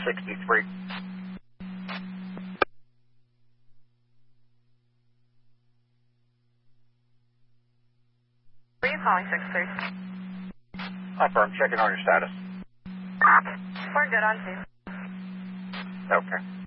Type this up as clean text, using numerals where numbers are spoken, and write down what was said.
63. Where are you calling 63? Affirm, checking on your status. We're good on 2. Okay.